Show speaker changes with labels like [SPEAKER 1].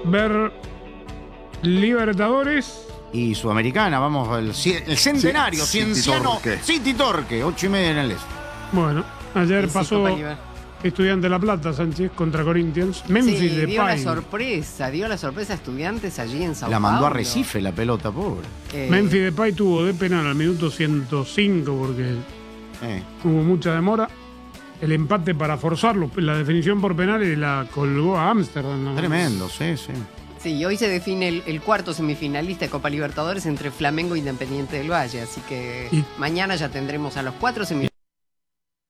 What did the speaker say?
[SPEAKER 1] ver Libertadores
[SPEAKER 2] y Sudamericana, vamos, el centenario, cienciano, City Torque, 8:30 en el este.
[SPEAKER 1] Bueno, ayer pasó Estudiante de La Plata, Sánchez, contra Corinthians. Memphis Depay.
[SPEAKER 3] Dio la sorpresa a Estudiantes allí en Sao Paulo.
[SPEAKER 2] La mandó a Recife la pelota, pobre.
[SPEAKER 1] Memphis Depay tuvo de penal al minuto 105 porque hubo mucha demora. El empate para forzarlo, la definición por penales la colgó a Ámsterdam, ¿no?
[SPEAKER 2] Tremendo, sí.
[SPEAKER 3] Sí, y hoy se define el cuarto semifinalista de Copa Libertadores entre Flamengo e Independiente del Valle, así que mañana ya tendremos a los 4 semifinalistas.